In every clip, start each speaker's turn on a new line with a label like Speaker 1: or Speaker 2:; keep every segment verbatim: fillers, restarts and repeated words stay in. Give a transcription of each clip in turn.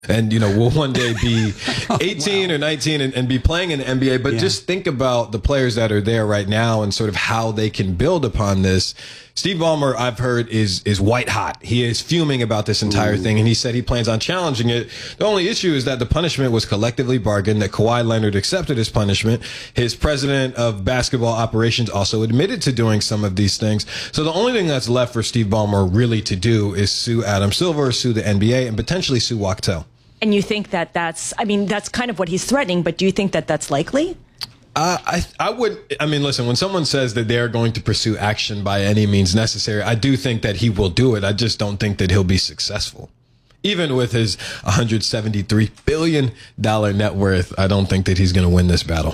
Speaker 1: And, you know, we'll one day be eighteen wow. or nineteen and, and be playing in the N B A. But yeah. just think about the players that are there right now and sort of how they can build upon this. Steve Ballmer, I've heard, is is white hot. He is fuming about this entire Ooh. thing, and he said he plans on challenging it. The only issue is that the punishment was collectively bargained, that Kawhi Leonard accepted his punishment. His president of basketball operations also admitted to doing some of these things. So the only thing that's left for Steve Ballmer really to do is sue Adam Silver, sue the N B A, and potentially sue Wachtell.
Speaker 2: And you think that that's, I mean, that's kind of what he's threatening, but do you think that that's likely?
Speaker 1: Uh, I I would, I mean, listen, when someone says that they're going to pursue action by any means necessary, I do think that he will do it. I just don't think that he'll be successful. Even with his one hundred seventy-three billion dollars net worth, I don't think that he's going to win this battle.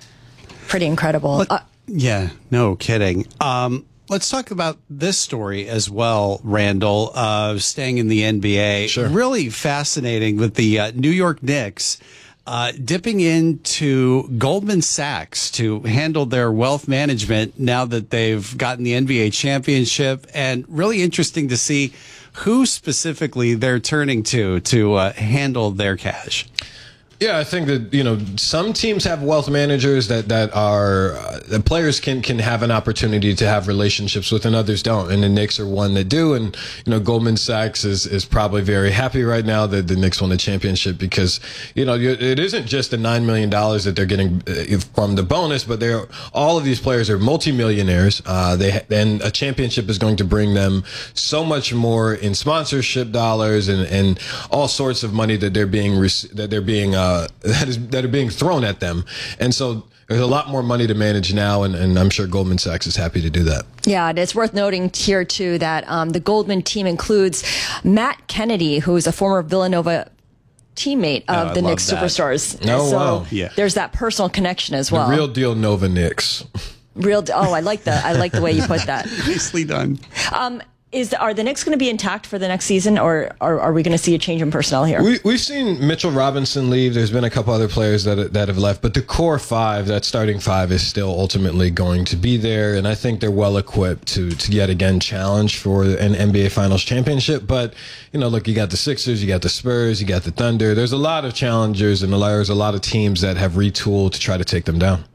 Speaker 2: Pretty incredible. Uh,
Speaker 3: yeah, no kidding. Um, Let's talk about this story as well, Randall, uh, staying in the N B A.
Speaker 1: Sure.
Speaker 3: Really fascinating with the uh, New York Knicks uh, dipping into Goldman Sachs to handle their wealth management now that they've gotten the N B A championship. And really interesting to see who specifically they're turning to to uh, handle their cash.
Speaker 1: Yeah, I think that, you know, some teams have wealth managers that, that are, uh, the players can, can have an opportunity to have relationships with and others don't. And the Knicks are one that do. And, you know, Goldman Sachs is, is probably very happy right now that the Knicks won the championship because, you know, it isn't just the nine million dollars that they're getting from the bonus, but they're, all of these players are multimillionaires. Uh, they, and a championship is going to bring them so much more in sponsorship dollars and, and all sorts of money that they're being, that they're being, uh, Uh, that is that are being thrown at them. And so there's a lot more money to manage now, and, and I'm sure Goldman Sachs is happy to do that.
Speaker 2: Yeah, and it's worth noting here, too, that um, the Goldman team includes Matt Kennedy, who is a former Villanova teammate of
Speaker 3: oh,
Speaker 2: the
Speaker 3: I
Speaker 2: Knicks
Speaker 3: love that.
Speaker 2: Superstars.
Speaker 1: Oh,
Speaker 2: so
Speaker 1: wow.
Speaker 3: Yeah.
Speaker 2: There's that personal connection as well.
Speaker 1: The real deal Nova Knicks.
Speaker 2: Real. Oh, I like that. I like the way you put that.
Speaker 3: Nicely done.
Speaker 2: Um, Is are the Knicks going to be intact for the next season, or, or are we going to see a change in personnel here?
Speaker 1: We, we've seen Mitchell Robinson leave. There's been a couple other players that that have left, but the core five, that starting five, is still ultimately going to be there, and I think they're well equipped to to yet again challenge for an N B A Finals championship. But you know, look, you got the Sixers, you got the Spurs, you got the Thunder. There's a lot of challengers, and there's a lot of teams that have retooled to try to take them down.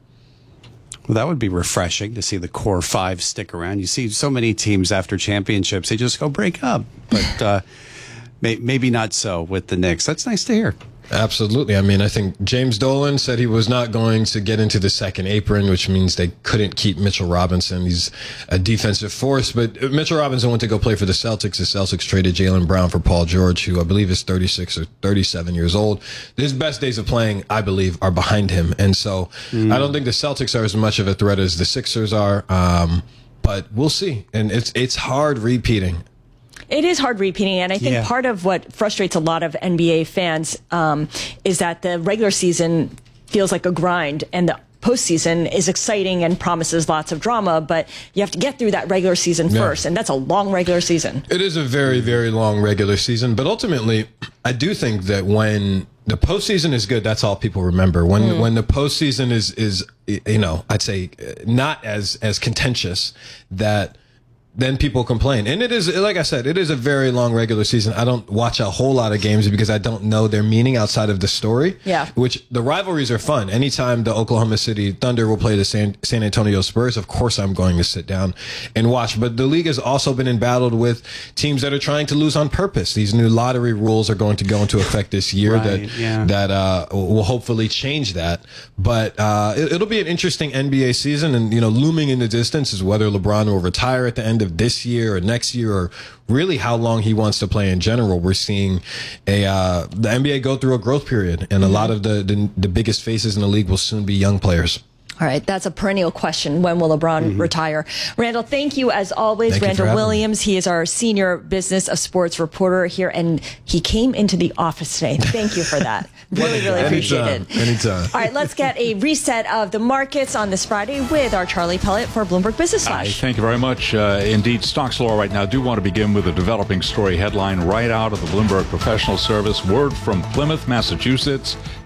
Speaker 3: Well, that would be refreshing to see the core five stick around. You see so many teams after championships, they just go break up. But uh, may, maybe not so with the Knicks. That's nice to hear.
Speaker 1: Absolutely. I mean, I think James Dolan said he was not going to get into the second apron, which means they couldn't keep Mitchell Robinson. He's a defensive force, but Mitchell Robinson went to go play for the Celtics. The Celtics traded Jaylen Brown for Paul George, who I believe is thirty-six or thirty-seven years old. His best days of playing, I believe, are behind him. And so mm. I don't think the Celtics are as much of a threat as the Sixers are. Um, but we'll see. And it's, it's hard repeating.
Speaker 2: It is hard repeating, and I think
Speaker 3: yeah.
Speaker 2: part of what frustrates a lot of N B A fans um, is that the regular season feels like a grind, and the postseason is exciting and promises lots of drama, but you have to get through that regular season
Speaker 1: yeah.
Speaker 2: first, and that's a long regular season.
Speaker 1: It is a very, very long regular season, but ultimately, I do think that when the postseason is good, that's all people remember. When mm. when the postseason is is you know, I'd say not as as contentious, that then people complain. And it is, like I said, it is a very long regular season. I don't watch a whole lot of games because I don't know their meaning outside of the story.
Speaker 2: Yeah.
Speaker 1: Which the rivalries are fun. Anytime the Oklahoma City Thunder will play the San, San Antonio Spurs, of course I'm going to sit down and watch. But the league has also been embattled with teams that are trying to lose on purpose. These new lottery rules are going to go into effect this year
Speaker 3: right,
Speaker 1: that
Speaker 3: yeah.
Speaker 1: that uh, will hopefully change that. But uh, it, it'll be an interesting N B A season. And, you know, looming in the distance is whether LeBron will retire at the end of this year or next year, or really how long he wants to play in general. We're seeing a uh, the N B A go through a growth period, and a mm-hmm. lot of the, the the biggest faces in the league will soon be young players.
Speaker 2: All right, that's a perennial question. When will LeBron mm-hmm. retire? Randall, thank you as always.
Speaker 1: Thank
Speaker 2: Randall Williams, he is our senior business of sports reporter here, and he came into the office today. Thank you for that. Really, really appreciate it.
Speaker 1: Anytime.
Speaker 2: All right, let's get a reset of the markets on this Friday with our Charlie Pellet for Bloomberg Business Flash.
Speaker 4: Hi, thank you very much. Uh, indeed, stocks lower right now. Do want to begin with a developing story headline right out of the Bloomberg Professional Service. Word from Plymouth, Massachusetts.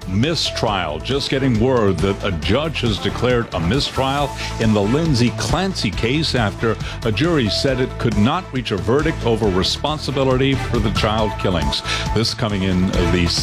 Speaker 4: mistrial. Just getting word that a judge has declared a mistrial in the Lindsay Clancy case after a jury said it could not reach a verdict over responsibility for the child killings. This coming in the